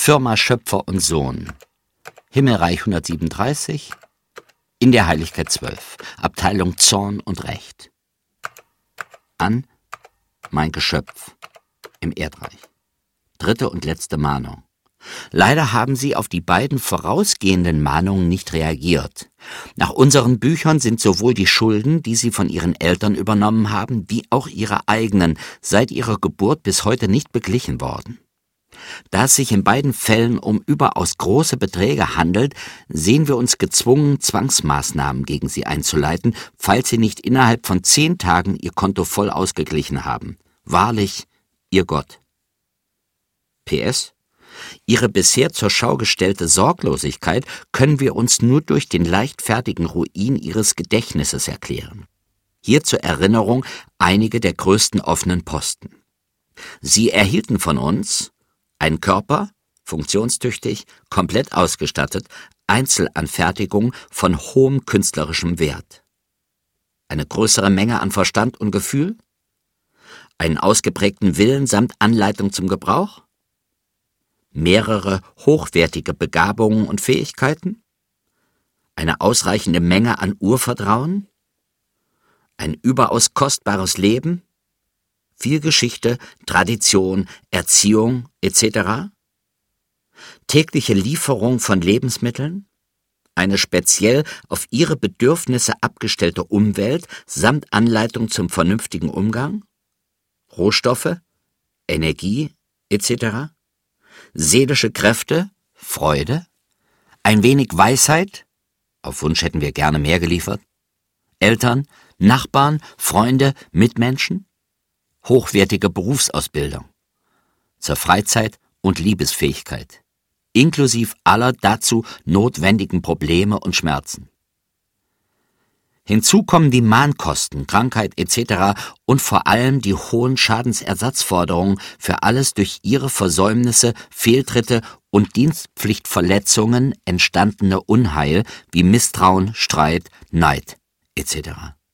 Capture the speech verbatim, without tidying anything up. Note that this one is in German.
Firma Schöpfer und Sohn. Himmelreich hundertsiebenunddreißig, in der Heiligkeit zwölf, Abteilung Zorn und Recht. An mein Geschöpf im Erdreich. Dritte und letzte Mahnung. Leider haben Sie auf die beiden vorausgehenden Mahnungen nicht reagiert. Nach unseren Büchern sind sowohl die Schulden, die Sie von Ihren Eltern übernommen haben, wie auch Ihre eigenen seit Ihrer Geburt bis heute nicht beglichen worden. Da es sich in beiden Fällen um überaus große Beträge handelt, sehen wir uns gezwungen, Zwangsmaßnahmen gegen Sie einzuleiten, falls Sie nicht innerhalb von zehn Tagen Ihr Konto voll ausgeglichen haben. Wahrlich, Ihr Gott. P S Ihre bisher zur Schau gestellte Sorglosigkeit können wir uns nur durch den leichtfertigen Ruin Ihres Gedächtnisses erklären. Hier zur Erinnerung einige der größten offenen Posten. Sie erhielten von uns einen Körper, funktionstüchtig, komplett ausgestattet, Einzelanfertigung von hohem künstlerischem Wert. Eine größere Menge an Verstand und Gefühl, einen ausgeprägten Willen samt Anleitung zum Gebrauch, mehrere hochwertige Begabungen und Fähigkeiten, eine ausreichende Menge an Urvertrauen, ein überaus kostbares Leben, viel Geschichte, Tradition, Erziehung et cetera, tägliche Lieferung von Lebensmitteln, eine speziell auf ihre Bedürfnisse abgestellte Umwelt samt Anleitung zum vernünftigen Umgang, Rohstoffe, Energie et cetera, seelische Kräfte, Freude, ein wenig Weisheit, auf Wunsch hätten wir gerne mehr geliefert, Eltern, Nachbarn, Freunde, Mitmenschen, hochwertige Berufsausbildung, zur Freizeit und Liebesfähigkeit, inklusive aller dazu notwendigen Probleme und Schmerzen. Hinzu kommen die Mahnkosten, Krankheit et cetera und vor allem die hohen Schadensersatzforderungen für alles durch ihre Versäumnisse, Fehltritte und Dienstpflichtverletzungen entstandene Unheil wie Misstrauen, Streit, Neid et cetera.